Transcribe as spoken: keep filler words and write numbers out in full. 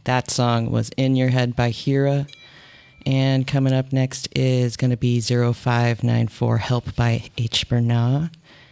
That song was In Your Head by Hira. And coming up next is going to be zero five nine four Help by H. Bernard.